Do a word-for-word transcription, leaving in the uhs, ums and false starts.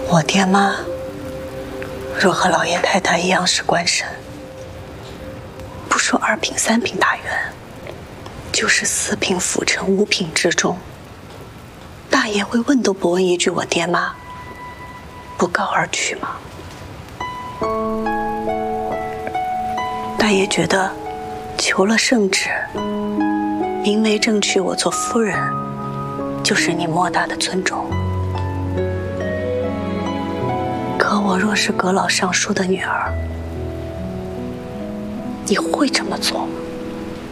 我爹妈若和老爷太太一样是官绅，不说二品三品大员，就是四品辅臣五品之中，大爷会问都不问一句我爹妈，不告而去吗？大爷觉得求了圣旨，明媒正娶我做夫人，就是你莫大的尊重。可我若是阁老尚书的女儿，你会这么做吗？